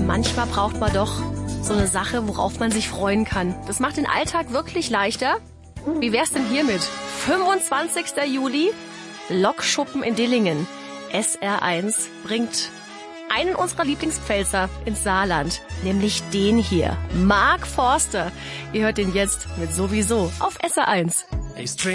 manchmal braucht man doch so eine Sache, worauf man sich freuen kann. Das macht den Alltag wirklich leichter. Wie wär's denn hiermit? 25. Juli, Lokschuppen in Dillingen. SR1 bringt einen unserer Lieblingspfälzer ins Saarland, nämlich den hier, Mark Forster. Ihr hört den jetzt mit Sowieso auf SR1.